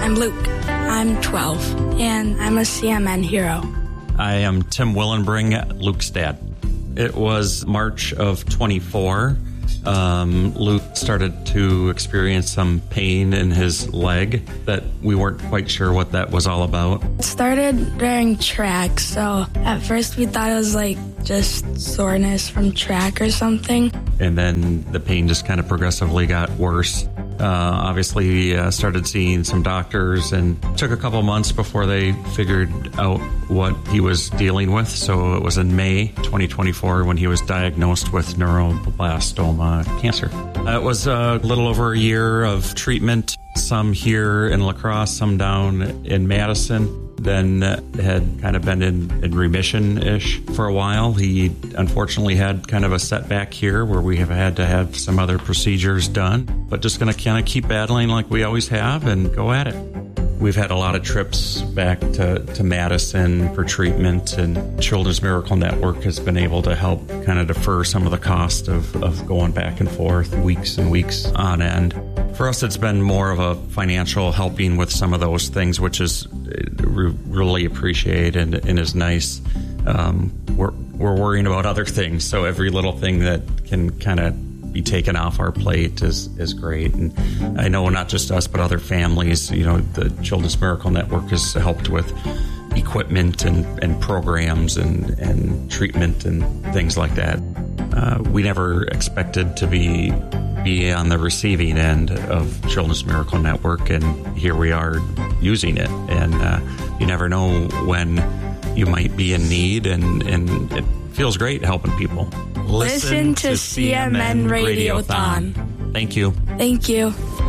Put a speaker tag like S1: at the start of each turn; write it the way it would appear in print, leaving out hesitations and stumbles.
S1: I'm Luke. I'm 12, and I'm a CMN hero.
S2: I am Tim Willenbring, Luke's dad. It was March of 24. Luke started to experience some pain in his leg that we weren't quite sure what that was all about.
S1: It started during track, so at first we thought it was like just soreness from track or something.
S2: And then the pain just kind of progressively got worse. Obviously, started seeing some doctors, and took a couple months before they figured out what he was dealing with. So it was in May 2024 when he was diagnosed with neuroblastoma cancer. It was a little over a year of treatment, some here in La Crosse, some down in Madison. Then had kind of been in remission-ish for a while. He unfortunately had kind of a setback here where we have had to have some other procedures done, but just going to kind of keep battling like we always have and go at it. We've had a lot of trips back to Madison for treatment, and Children's Miracle Network has been able to help kind of defer some of the cost of going back and forth weeks and weeks on end. For us, it's been more of a financial helping with some of those things, which is really appreciate and is nice. We're worrying about other things, so every little thing that can kind of be taken off our plate is great. And I know not just us, but other families, the Children's Miracle Network has helped with equipment and programs and treatment and things like that. We never expected to be on the receiving end of Children's Miracle Network, and here we are using it. And you never know when you might be in need, and it feels great helping people.
S1: Listen to CMN Radiothon.
S2: Thank you.
S1: Thank you.